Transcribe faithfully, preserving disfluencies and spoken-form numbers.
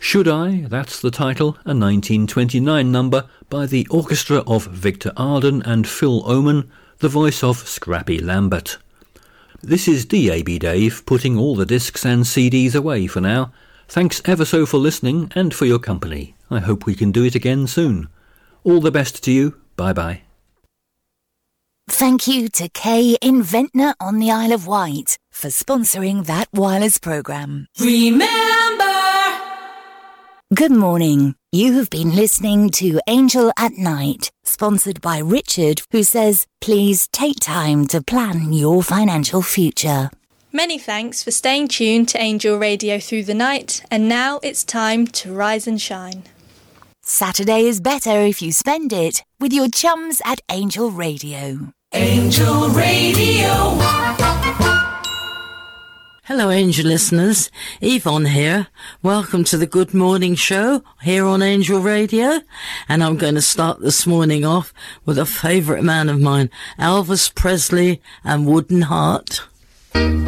Should I? That's the title, a nineteen twenty-nine number by the orchestra of Victor Arden and Phil Oman, the voice of Scrappy Lambert. This is D A B Dave putting all the discs and C Ds away for now. Thanks ever so for listening and for your company. I hope we can do it again soon. All the best to you. Bye-bye. Thank you to Kay in Ventnor on the Isle of Wight for sponsoring that wireless programme. Remember! Good morning. You have been listening to Angel at Night, sponsored by Richard, who says, please take time to plan your financial future. Many thanks for staying tuned to Angel Radio through the night, and now it's time to rise and shine. Saturday is better if you spend it with your chums at Angel Radio. Angel Radio. Hello, Angel listeners. Yvonne here. Welcome to the Good Morning Show here on Angel Radio. And I'm going to start this morning off with a favourite man of mine, Elvis Presley and Wooden Heart.